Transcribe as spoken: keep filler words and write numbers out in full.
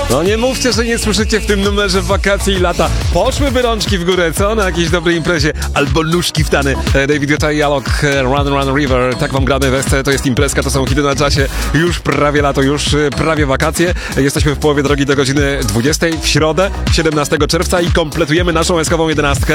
No nie mówcie, że nie słyszycie w tym numerze wakacje i lata. Poszłyby rączki w górę, co? Na jakiejś dobrej imprezie. Albo nóżki w tany. David Guetta i Alok, Run Run River. Tak wam gramy w Esce, to jest imprezka, to są hity na czasie. Już prawie lato, już prawie wakacje. Jesteśmy w połowie drogi do godziny dwudziestej w środę, siedemnastego czerwca i kompletujemy naszą eskową jedenastkę.